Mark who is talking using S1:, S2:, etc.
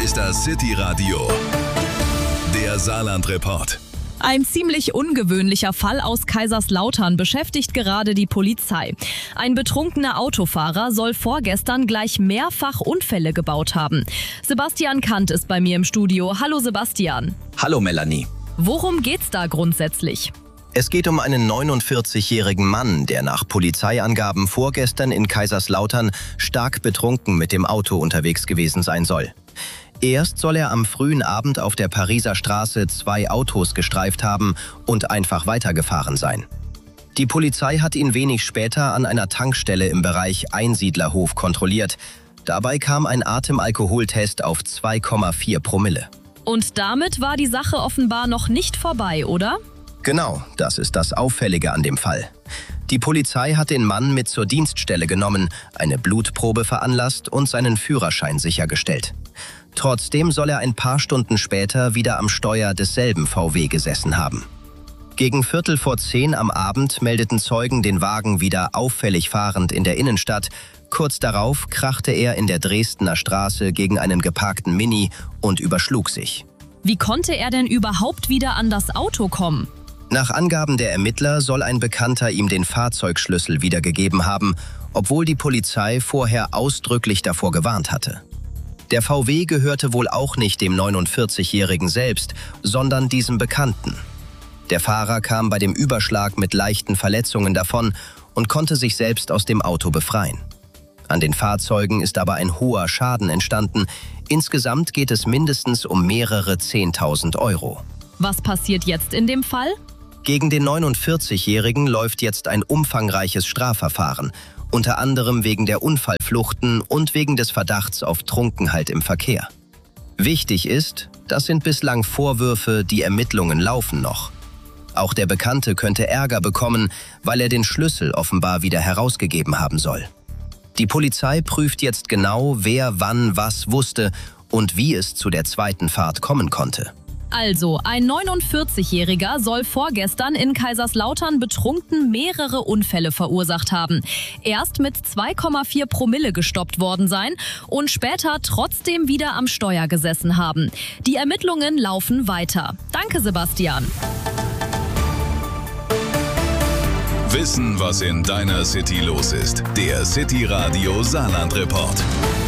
S1: ist das City-Radio, der Saarland-Report.
S2: Ein ziemlich ungewöhnlicher Fall aus Kaiserslautern beschäftigt gerade die Polizei. Ein betrunkener Autofahrer soll vorgestern gleich mehrfach Unfälle gebaut haben. Sebastian Kant ist bei mir im Studio. Hallo Sebastian.
S3: Hallo Melanie.
S2: Worum geht's da grundsätzlich?
S3: Es geht um einen 49-jährigen Mann, der nach Polizeiangaben vorgestern in Kaiserslautern stark betrunken mit dem Auto unterwegs gewesen sein soll. Erst soll er am frühen Abend auf der Pariser Straße 2 Autos gestreift haben und einfach weitergefahren sein. Die Polizei hat ihn wenig später an einer Tankstelle im Bereich Einsiedlerhof kontrolliert. Dabei kam ein Atemalkoholtest auf 2,4 Promille.
S2: Und damit war die Sache offenbar noch nicht vorbei, oder?
S3: Genau, das ist das Auffällige an dem Fall. Die Polizei hat den Mann mit zur Dienststelle genommen, eine Blutprobe veranlasst und seinen Führerschein sichergestellt. Trotzdem soll er ein paar Stunden später wieder am Steuer desselben VW gesessen haben. Gegen 9:45 am Abend meldeten Zeugen den Wagen wieder auffällig fahrend in der Innenstadt. Kurz darauf krachte er in der Dresdner Straße gegen einen geparkten Mini und überschlug sich.
S2: Wie konnte er denn überhaupt wieder an das Auto kommen?
S3: Nach Angaben der Ermittler soll ein Bekannter ihm den Fahrzeugschlüssel wiedergegeben haben, obwohl die Polizei vorher ausdrücklich davor gewarnt hatte. Der VW gehörte wohl auch nicht dem 49-Jährigen selbst, sondern diesem Bekannten. Der Fahrer kam bei dem Überschlag mit leichten Verletzungen davon und konnte sich selbst aus dem Auto befreien. An den Fahrzeugen ist aber ein hoher Schaden entstanden. Insgesamt geht es mindestens um mehrere 10.000 Euro.
S2: Was passiert jetzt in dem Fall?
S3: Gegen den 49-Jährigen läuft jetzt ein umfangreiches Strafverfahren, unter anderem wegen der Unfallfluchten und wegen des Verdachts auf Trunkenheit im Verkehr. Wichtig ist, das sind bislang Vorwürfe, die Ermittlungen laufen noch. Auch der Bekannte könnte Ärger bekommen, weil er den Schlüssel offenbar wieder herausgegeben haben soll. Die Polizei prüft jetzt genau, wer wann was wusste und wie es zu der zweiten Fahrt kommen konnte.
S2: Also, ein 49-Jähriger soll vorgestern in Kaiserslautern betrunken mehrere Unfälle verursacht haben. Erst mit 2,4 Promille gestoppt worden sein und später trotzdem wieder am Steuer gesessen haben. Die Ermittlungen laufen weiter. Danke, Sebastian.
S1: Wissen, was in deiner City los ist. Der City-Radio Saarland-Report.